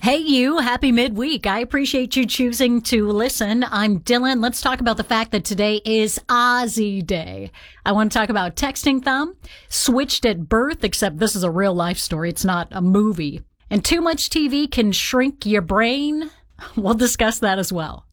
Hey, you. Happy midweek. I appreciate you choosing to listen. I'm Dylan. Let's talk about the fact that today is Aussie Day. I want to talk about texting thumb, switched at birth, except this is a real life story. It's not a movie. And too much TV can shrink your brain. We'll discuss that as well.